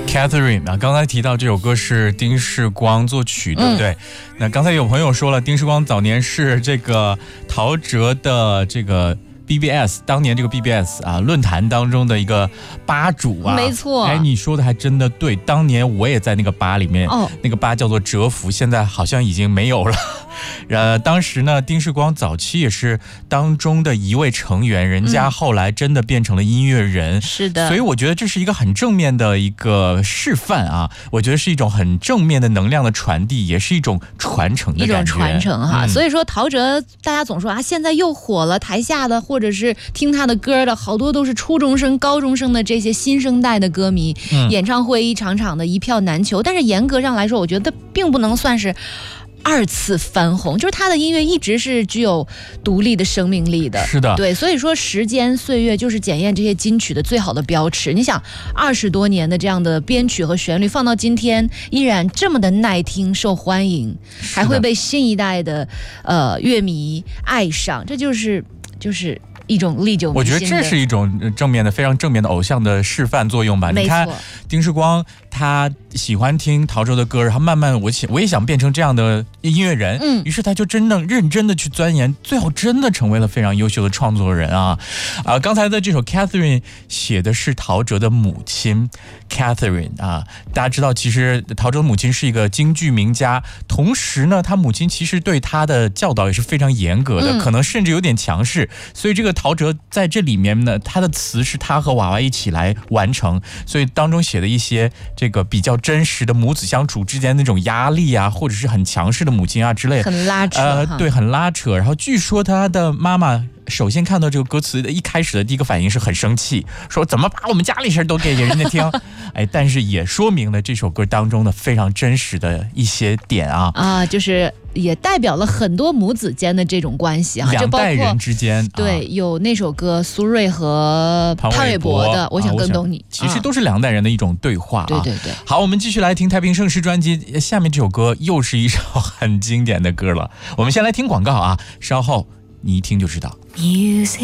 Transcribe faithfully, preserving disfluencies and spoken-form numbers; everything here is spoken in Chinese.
Catherine 啊，刚才提到这首歌是丁世光作曲，对不对？嗯、那刚才有朋友说了，丁世光早年是这个陶喆的这个 B B S， 当年这个 B B S 啊论坛当中的一个吧主啊， 没错。 哎，你说的还真的对，当年我也在那个吧里面，哦、那个吧叫做蛰伏，现在好像已经没有了。呃，当时呢，丁世光早期也是当中的一位成员，人家后来真的变成了音乐人， 嗯、是的。 所以我觉得这是一个很正面的一个示范啊，我觉得是一种很正面的能量的传递，也是一种传承的感觉， 一种传承哈。 嗯、 所以说陶喆，大家总说啊，现在又火了，台下的或者是听他的歌的好多都是初中生、高中生的这些新生代的歌迷，嗯、演唱会一场场的一票难求。但是严格上来说，我觉得并不能算是二次翻红，就是他的音乐一直是具有独立的生命力的。 是的， 对，所以说时间岁月就是检验这些金曲的最好的标尺。你想，二十多年的这样的编曲和旋律放到今天，依然这么的耐听、受欢迎，还会被新一代的呃乐迷爱上，这就是就是一种历久弥新的。 我觉得这是一种正面的、非常正面的偶像的示范作用吧。你看丁世光，他喜欢听陶喆的歌，然后慢慢我我也想变成这样的音乐人，嗯，于是他就真的认真的去钻研，最后真的成为了非常优秀的创作人啊！啊，刚才的这首 Catherine 写的是陶喆的母亲 Catherine 啊，大家知道，其实陶喆的母亲是一个京剧名家，同时呢，他母亲其实对他的教导也是非常严格的，嗯、可能甚至有点强势，所以这个陶喆在这里面呢，他的词是他和娃娃一起来完成，所以当中写的一些这个比较真实的母子相处之间那种压力啊，或者是很强势的母亲啊之类的， 很拉扯， 呃，对，很拉扯。然后据说他的妈妈首先看到这个歌词的一开始的第一个反应是很生气，说怎么把我们家里事都给人家听？哎，但是也说明了这首歌当中的非常真实的一些点啊啊，就是也代表了很多母子间的这种关系啊， 两代人之间。 对，有那首歌苏芮和潘玮柏的《我想更懂你》， 其实都是两代人的一种对话啊。 对对对。 好，我们继续来听太平盛世专辑，下面这首歌又是一首很经典的歌了。我们先来听广告啊，稍后你一听就知道。